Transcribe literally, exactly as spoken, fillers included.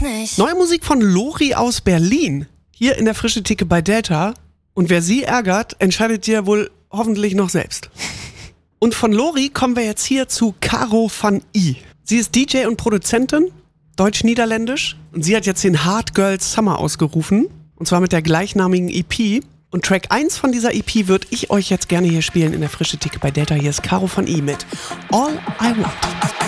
nicht. Neue Musik von Lori aus Berlin. Hier in der Frische Theke bei Delta. Und wer sie ärgert, entscheidet ihr wohl hoffentlich noch selbst. Und von Lori kommen wir jetzt hier zu Caro van I. Sie ist D J und Produzentin, deutsch-niederländisch. Und sie hat jetzt den Hard Girls Summer ausgerufen. Und zwar mit der gleichnamigen E P. Und Track eins von dieser E P würde ich euch jetzt gerne hier spielen in der Frische Theke bei Delta. Hier ist Caro van I mit All I Want.